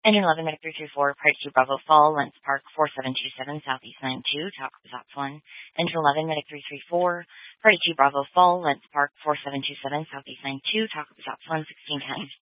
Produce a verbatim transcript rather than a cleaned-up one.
Engine eleven, Medic three three four, Party two Bravo Fall, Lens Park four seven two seven, Southeast nine two, Talk with Ops one. Engine eleven, Medic three three four, Party two Bravo Fall, Lens Park four seven two seven, Southeast nine two, Talk with Ops one, sixteen ten.